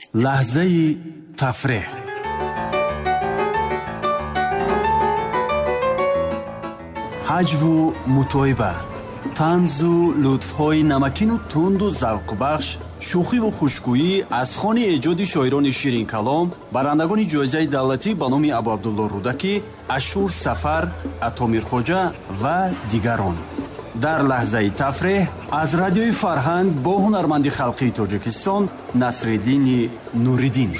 лаҳзаи тафреҳ. ҳаҷву мутоиба, танзу лутфҳои намакину тунду завқбахш, шӯхиву хушгӯӣ аз хони эҷоди шоирони ширинкалом, барандагони ҷоизаи давлатӣ ба номи Абу Абдулло Рудакӣ, Ашур Сафар, Атомирхоҷа ва дигарон. дар лаҳзаи тафреҳ аз радиои Фарҳанг бо ҳунарманди халқии Тоҷикистон Насриддини Нуриддин.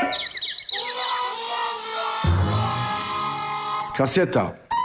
Кассета.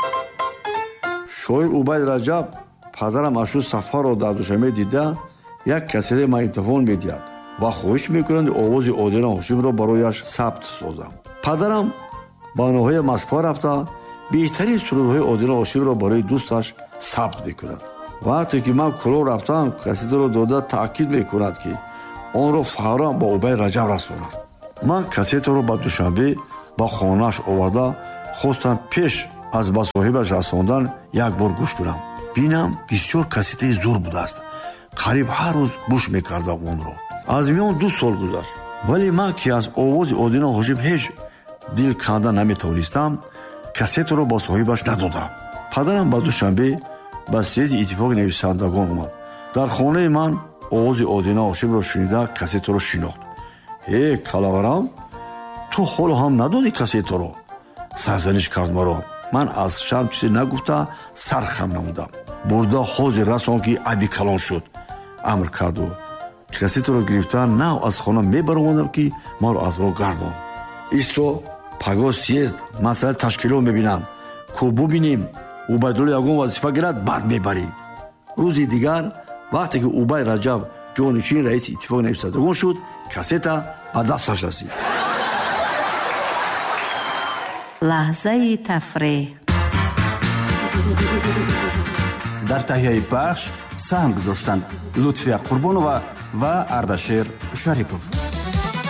шоир Убайд Раҷаб падарам Ашур Сафарро дар Душанбе дида як кассета магнитофон медиҳад ва хоҳиш мекунанд овози Одина Ҳошимро барояш сабт созам. падарам ба ноҳияи Москва рафта беҳтарин сурудҳои Одина Ҳошимро барои дӯсташ сабт мекунад. вақте ки ман кӯлон рафтам, кассетаро дода таъкид мекунад ки онро фавран ба Убайд Раҷаб расонад. ман кассетаро ба Душанбе ба хонааш оварда хостам пеш аз ба соҳибаш расондан як бор гӯш кунам. бинам бисёр кассетаи зур будааст. қариб ҳар рӯз гӯш мекардам онро. аз миён 2 сол гузашт, вале ман ки аз овози Одина Ҳошим ҳеҷ дил канда наметавонистам, кассетаро ба соҳибаш надодам. падарам ба Душанбе ба съезди иттифоқи нависандагон омад. дар хонаи ман овози Одина Ҳошимро шунида кассетаро шинохт. калаварам, ту ҳоло ҳам надодӣ кассетаро? сарзаниш кард маро. ман аз шарм чизе нагуфта сар хам намудам. бурда ҳозир расон ки аби калон шуд, амр карду кассетаро гирифта нав аз хона мебаромадам ки маро аз роҳ гардон. исто паго съезд масъалаи ташкило мебинам, ку бубинем Убайдулло ягон вазифа гирад, баъд мебарӣ. рӯзи дигар вақте ки Убайд Раҷаб ҷонишини раиси иттифоқи нависандагон шуд, кассета ба дасташ расид. лаҳзаи тафреҳ. дар таҳияи пахш саҳм гузоштанд Лутфия Қурбонова ва Ардашер Шарипов.